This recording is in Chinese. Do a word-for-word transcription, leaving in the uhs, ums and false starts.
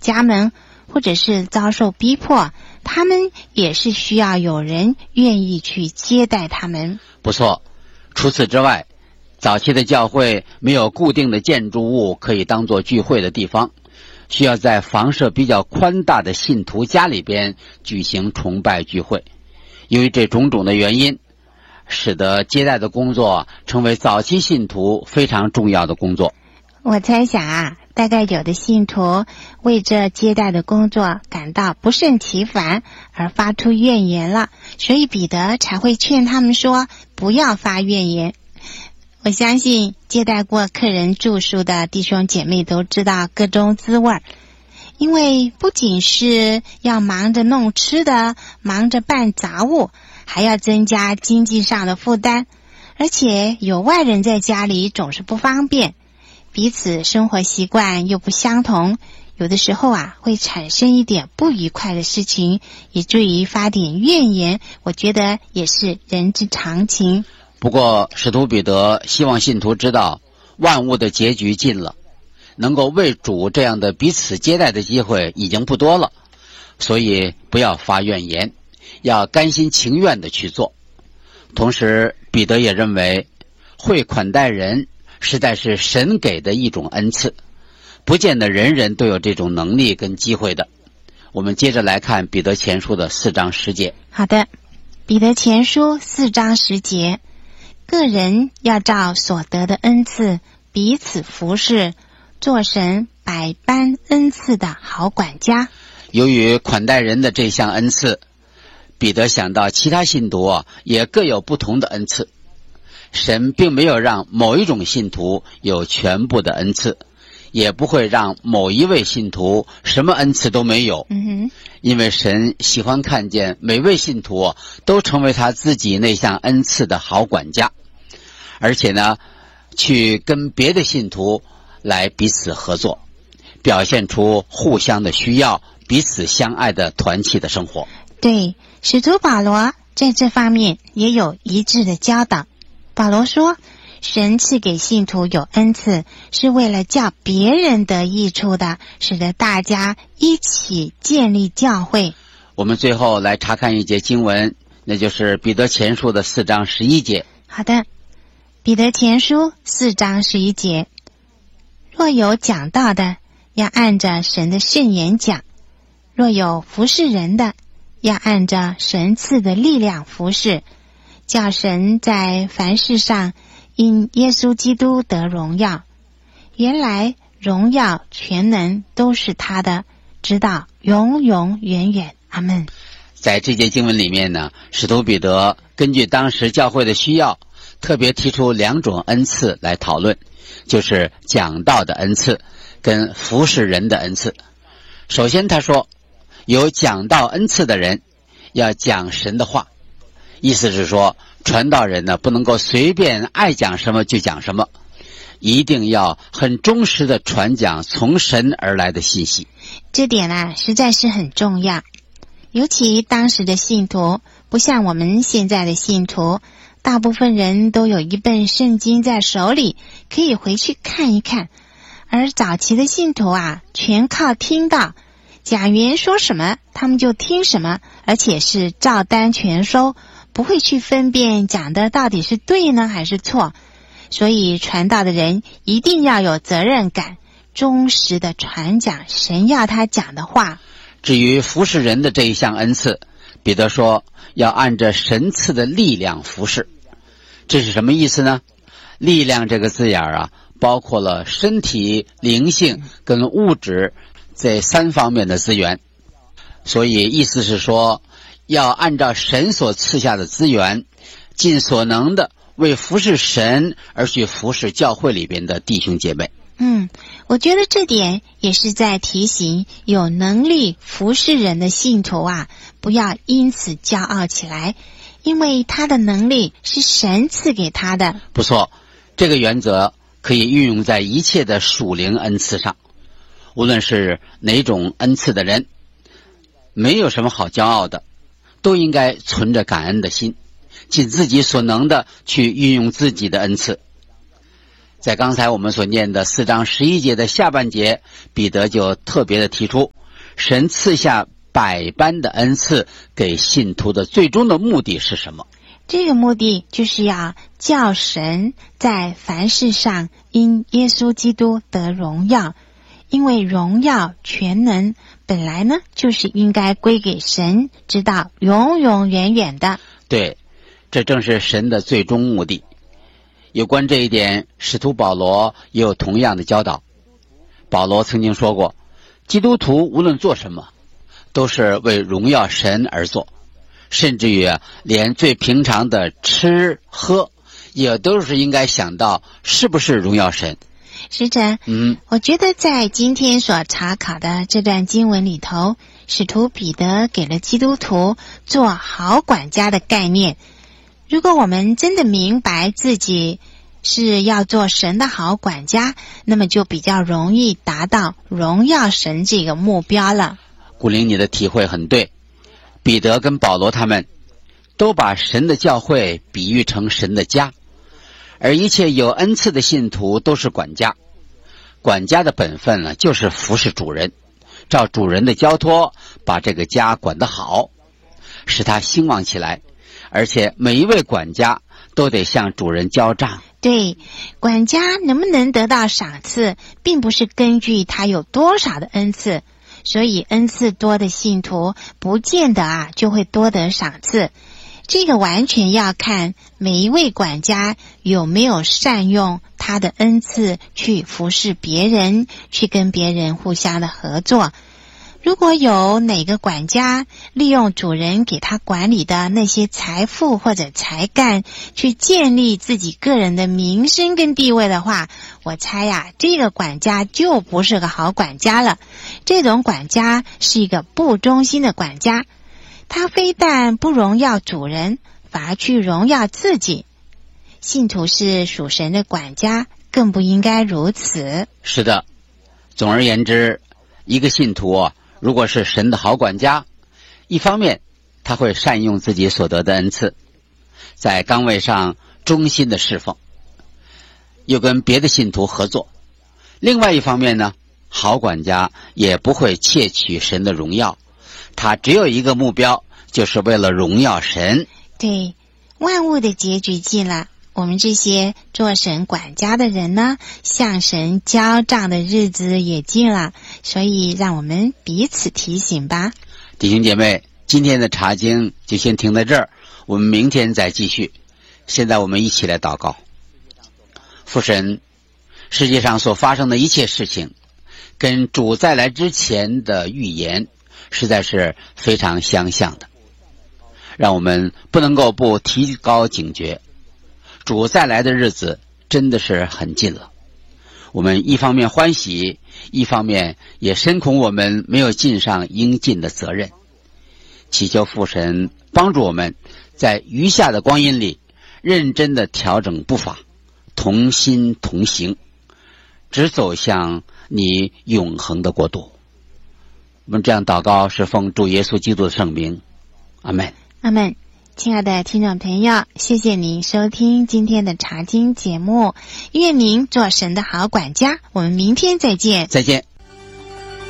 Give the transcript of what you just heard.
家门，或者是遭受逼迫，他们也是需要有人愿意去接待他们。 不错，除此之外，早期的教会没有固定的建筑物可以当作聚会的地方，需要在房舍比较宽大的信徒家里边举行崇拜聚会。由于这种种的原因，使得接待的工作成为早期信徒非常重要的工作。 我猜想啊，大概有的信徒为这接待的工作感到不胜其烦而发出怨言了，所以彼得才会劝他们说不要发怨言。我相信接待过客人住宿的弟兄姐妹都知道各种滋味，因为不仅是要忙着弄吃的，忙着办杂物，还要增加经济上的负担，而且有外人在家里总是不方便，彼此生活习惯又不相同，有的时候啊会产生一点不愉快的事情，以至于发点怨言，我觉得也是人之常情。 不过使徒彼得希望信徒知道，万物的结局近了，能够为主这样的彼此接待的机会已经不多了，所以不要发怨言，要甘心情愿的去做。同时彼得也认为，会款待人实在是神给的一种恩赐，不见得人人都有这种能力跟机会的。我们接着来看彼得前书的四章十节。 好的，彼得前书四章十节，个人要照所得的恩赐彼此服侍，做神百般恩赐的好管家。 由于款待人的这项恩赐，彼得想到其他信徒啊也各有不同的恩赐，神并没有让某一种信徒有全部的恩赐，也不会让某一位信徒什么恩赐都没有。 嗯哼， 因为神喜欢看见每位信徒都成为他自己那项恩赐的好管家，而且呢，去跟别的信徒来彼此合作，表现出互相的需要，彼此相爱的团契的生活。 对，使徒保罗在这方面也有一致的教导。保罗说，神赐给信徒有恩赐，是为了叫别人得益处的，使得大家一起建立教会。 我们最后来查看一节经文，那就是彼得前书的四章十一节。 好的，彼得前书四章十一节，若有讲道的，要按着神的圣言讲；若有服侍人的，要按着神赐的力量服侍，叫神在凡事上因耶稣基督得荣耀。原来荣耀全能都是他的，直到永永远远。阿们。 在这节经文里面呢，使徒彼得根据当时教会的需要，特别提出两种恩赐来讨论，就是讲道的恩赐跟服侍人的恩赐。首先他说，有讲道恩赐的人要讲神的话，意思是说，传道人呢不能够随便爱讲什么就讲什么，一定要很忠实的传讲从神而来的信息。 这点啊实在是很重要，尤其当时的信徒不像我们现在的信徒，大部分人都有一本圣经在手里，可以回去看一看。而早期的信徒啊，全靠听到，讲员说什么他们就听什么，而且是照单全收，不会去分辨讲的到底是对呢还是错。所以传道的人一定要有责任感，忠实的传讲神要他讲的话。 至于服侍人的这一项恩赐，彼得说要按着神赐的力量服侍。这是什么意思呢？力量这个字眼啊，包括了身体、灵性跟物质这三方面的资源，所以意思是说，要按照神所赐下的资源，尽所能的为服侍神而去服侍教会里边的弟兄姐妹。 嗯，我觉得这点也是在提醒有能力服侍人的信徒啊，不要因此骄傲起来，因为他的能力是神赐给他的。 不错，这个原则可以运用在一切的属灵恩赐上，无论是哪种恩赐的人，没有什么好骄傲的，都应该存着感恩的心，尽自己所能的去运用自己的恩赐。 在刚才我们所念的四章十一节的下半节，彼得就特别的提出，神赐下百般的恩赐给信徒的最终的目的是什么？ 这个目的就是要叫神在凡事上因耶稣基督得荣耀，因为荣耀全能本来呢就是应该归给神，直到永永远远的。 对，这正是神的最终目的。有关这一点，使徒保罗也有同样的教导。保罗曾经说过，基督徒无论做什么，都是为荣耀神而做，甚至于连最平常的吃喝，也都是应该想到是不是荣耀神。 师长， 嗯， 我觉得在今天所查考的这段经文里头，使徒彼得给了基督徒做好管家的概念。如果我们真的明白自己是要做神的好管家，那么就比较容易达到荣耀神这个目标了。 古灵，你的体会很对。彼得跟保罗他们都把神的教会比喻成神的家，而一切有恩赐的信徒都是管家。管家的本分呢，就是服侍主人，照主人的交托把这个家管得好，使他兴旺起来。而且每一位管家都得向主人交账。 对，管家能不能得到赏赐，并不是根据他有多少的恩赐，所以恩赐多的信徒不见得啊就会多得赏赐。这个完全要看每一位管家有没有善用他的恩赐去服侍别人，去跟别人互相的合作。如果有哪个管家利用主人给他管理的那些财富或者才干去建立自己个人的名声跟地位的话，我猜呀，这个管家就不是个好管家了。这种管家是一个不忠心的管家，他非但不荣耀主人，反而去荣耀自己。信徒是属神的管家，更不应该如此。 是的，总而言之，一个信徒啊，如果是神的好管家，一方面他会善用自己所得的恩赐，在岗位上忠心的侍奉，又跟别的信徒合作。另外一方面呢，好管家也不会窃取神的荣耀，他只有一个目标，就是为了荣耀神。 对，万物的结局近了，我们这些做神管家的人呢，向神交账的日子也近了，所以让我们彼此提醒吧。 弟兄姐妹，今天的查经就先停在这儿，我们明天再继续。现在我们一起来祷告。父神，世界上所发生的一切事情跟主再来之前的预言实在是非常相像的，让我们不能够不提高警觉。主再来的日子真的是很近了，我们一方面欢喜，一方面也深恐我们没有尽上应尽的责任。祈求父神帮助我们在余下的光阴里认真的调整步伐，同心同行，只走向你永恒的国度。我们这样祷告是奉主耶稣基督的圣名，阿们。 阿们。亲爱的听众朋友，谢谢您收听今天的查经节目，愿您做神的好管家，我们明天再见。 再见。